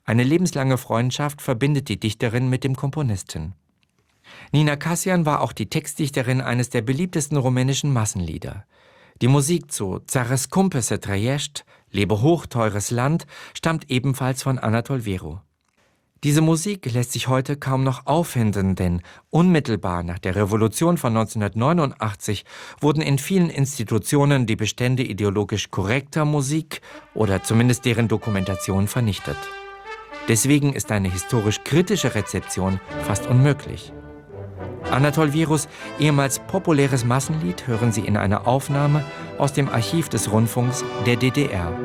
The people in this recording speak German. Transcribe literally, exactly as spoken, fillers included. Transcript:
Eine lebenslange Freundschaft verbindet die Dichterin mit dem Komponisten. Nina Kassian war auch die Textdichterin eines der beliebtesten rumänischen Massenlieder. Die Musik zu Țara scumpă să trăiești, Lebe hoch, teures Land, stammt ebenfalls von Anatol Vero. Diese Musik lässt sich heute kaum noch auffinden, denn unmittelbar nach der Revolution von neunzehnhundertneunundachtzig wurden in vielen Institutionen die Bestände ideologisch korrekter Musik oder zumindest deren Dokumentation vernichtet. Deswegen ist eine historisch kritische Rezeption fast unmöglich. Anatol Virus ehemals populäres Massenlied hören Sie in einer Aufnahme aus dem Archiv des Rundfunks der D D R.